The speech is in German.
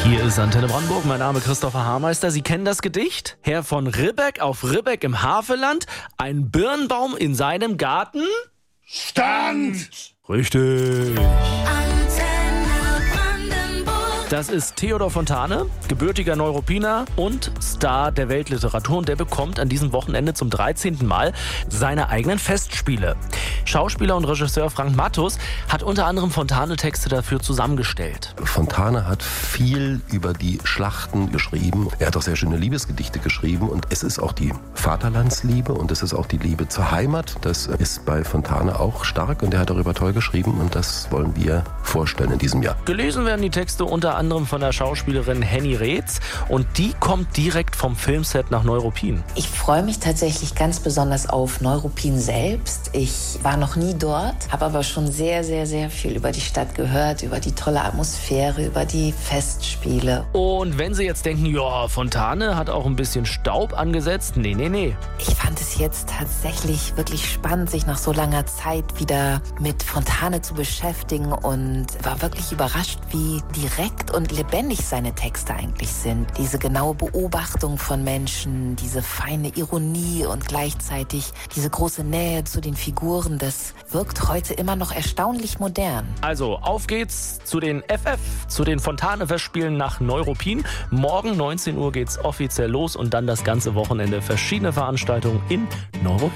Hier ist Antenne Brandenburg, mein Name Christopher Haarmeister. Sie kennen das Gedicht? Herr von Ribbeck auf Ribbeck im Havelland, ein Birnbaum in seinem Garten stand. Richtig. Antenne Brandenburg. Das ist Theodor Fontane, gebürtiger Neuruppiner und Star der Weltliteratur. Und der bekommt an diesem Wochenende zum 13. Mal seine eigenen Festspiele. Schauspieler und Regisseur Frank Matthus hat unter anderem Fontane-Texte dafür zusammengestellt. Fontane hat viel über die Schlachten geschrieben. Er hat auch sehr schöne Liebesgedichte geschrieben. Und es ist auch die Vaterlandsliebe und es ist auch die Liebe zur Heimat. Das ist bei Fontane auch stark und er hat darüber toll geschrieben. Und das wollen wir vorstellen in diesem Jahr. Gelesen werden die Texte unter anderem von der Schauspielerin Henny Reetz. Und die kommt direkt vom Filmset nach Neuruppin. Ich freue mich tatsächlich ganz besonders auf Neuruppin selbst. Ich war noch nie dort, habe aber schon sehr, sehr, sehr viel über die Stadt gehört, über die tolle Atmosphäre, über die Festspiele. Und wenn Sie jetzt denken, ja, Fontane hat auch ein bisschen Staub angesetzt. Nee. Ich fand es jetzt tatsächlich wirklich spannend, sich nach so langer Zeit wieder mit Fontane zu beschäftigen und war wirklich überrascht, wie direkt und lebendig seine Texte eigentlich sind. Diese genaue Beobachtung von Menschen, diese feine Ironie und gleichzeitig diese große Nähe zu den Figuren, das wirkt heute immer noch erstaunlich modern. Also, auf geht's zu den zu den Fontane-Festspielen nach Neuruppin. Morgen 19 Uhr geht's offiziell los und dann das ganze Wochenende verschiedene Veranstaltungen in Neuruppin.